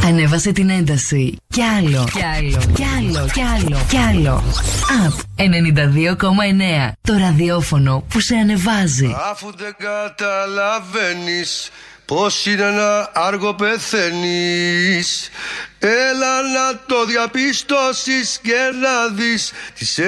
Ανέβασε την ένταση. Κι άλλο. Κι άλλο. Κι άλλο. Κι άλλο. Κι άλλο. Up 92,9. Το ραδιόφωνο που σε ανεβάζει. Αφού δεν καταλαβαίνεις πως είναι να άργο πεθαίνεις, έλα να το διαπιστώσεις και να δεις τις